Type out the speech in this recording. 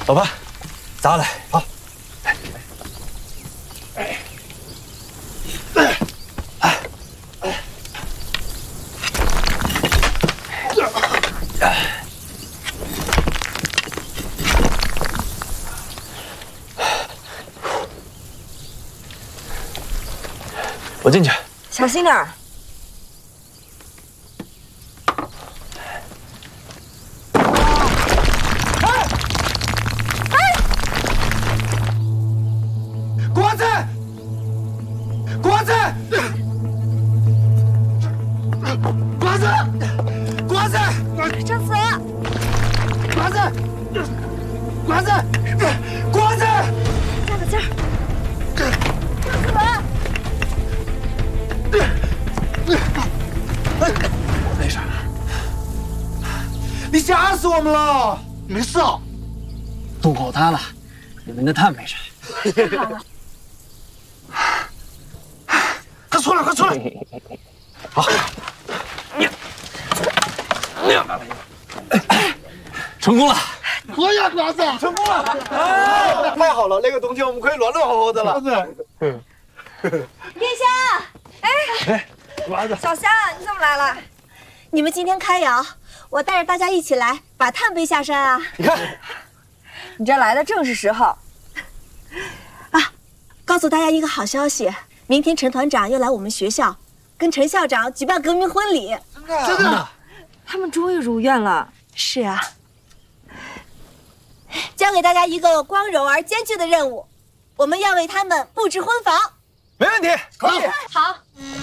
走吧，咱来。好。我进去， 小心点儿。 瓜子，瓜子，瓜子，瓜子， 张子， 瓜子，瓜子，瓜子， 加个劲儿。张子。 我没事，你吓死我们了！ 没事啊，渡口滩了，你们的碳没事。 太好了， 快出来，快出来！好，成功了！ 可以啊，瓜子， 成功了！哎，太好了，那个冬天我们可以暖暖和和的了。 殿下，哎， 瓜子， 小夏，你怎么来了？你们今天开窑，我带着大家一起来把炭背下山啊！ 你看， 你这来的正是时候。啊，告诉大家一个好消息，明天陈团长要来我们学校，跟陈校长举办革命婚礼。 真的， 他们终于如愿了。是啊，交给大家一个光荣而艰巨的任务，我们要为他们布置婚房。 没问题，可以。 好，